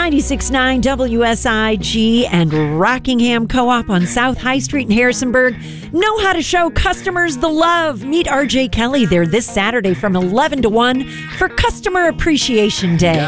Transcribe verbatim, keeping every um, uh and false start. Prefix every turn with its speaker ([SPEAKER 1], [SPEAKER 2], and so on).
[SPEAKER 1] ninety-six point nine W S I G and Rockingham Co-op on South High Street in Harrisonburg know how to show customers the love. Meet R J Kelly there this Saturday from eleven to one for Customer Appreciation Day.